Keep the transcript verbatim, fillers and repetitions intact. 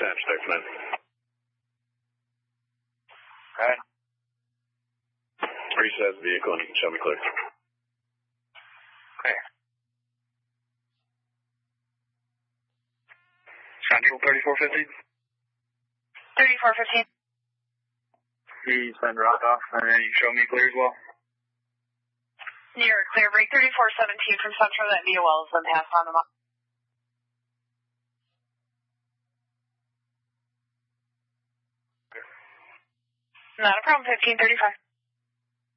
attached, X nine. Alright. Resize the vehicle and you can show me clear. Okay. Central thirty-four fifteen. thirty-four fifteen. Please send rock off and then you show me clear as well. You're clear. Break thirty-four seventeen from Central. That V O L has been passed on them. Not a problem. fifteen thirty-five.